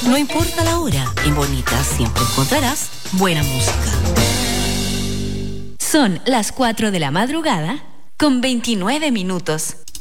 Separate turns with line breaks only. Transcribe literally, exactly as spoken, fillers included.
No importa la hora, en Bonita siempre encontrarás buena música.
Son las cuatro de la madrugada con veintinueve minutos.